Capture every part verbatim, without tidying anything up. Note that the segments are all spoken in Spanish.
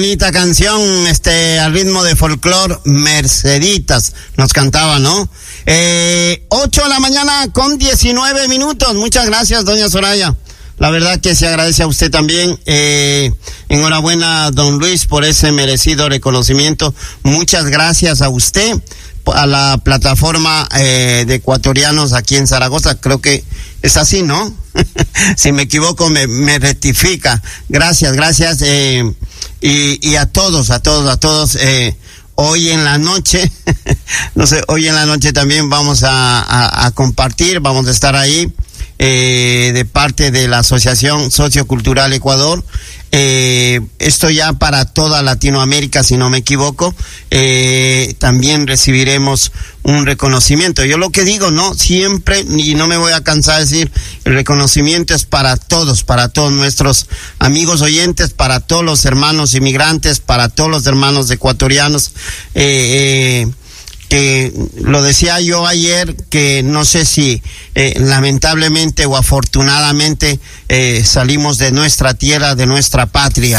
bonita canción, este, al ritmo de folclor, Merceditas, nos cantaba, ¿no? Eh, ocho de la mañana con diecinueve minutos. Muchas gracias, doña Soraya. La verdad que se agradece a usted también. Eh, enhorabuena, don Luis, por ese merecido reconocimiento. Muchas gracias a usted, a la plataforma eh, de ecuatorianos aquí en Zaragoza. Creo que es así, ¿no? Si me equivoco, me, me rectifica. Gracias, gracias. Eh, y, y a todos, a todos, a todos. Eh, hoy en la noche, no sé, hoy en la noche también vamos a, a, a compartir, vamos a estar ahí. Eh, de parte de la Asociación Sociocultural Ecuador, eh, esto ya para toda Latinoamérica, si no me equivoco, eh, también recibiremos un reconocimiento. Yo lo que digo, no, siempre, y no me voy a cansar de decir, el reconocimiento es para todos, para todos nuestros amigos oyentes, para todos los hermanos inmigrantes, para todos los hermanos ecuatorianos, eh, eh, que lo decía yo ayer, que no sé si eh, lamentablemente o afortunadamente eh, salimos de nuestra tierra, de nuestra patria.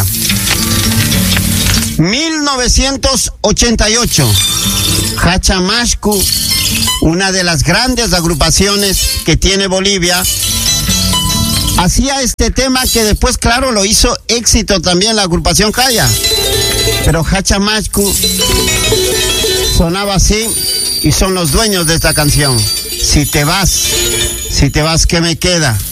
mil novecientos ochenta y ocho, Hachamashku, una de las grandes agrupaciones que tiene Bolivia, hacía este tema que después, claro, lo hizo éxito también la agrupación Jaya, pero Hachamashku sonaba así y son los dueños de esta canción. Si te vas, si te vas, ¿qué me queda?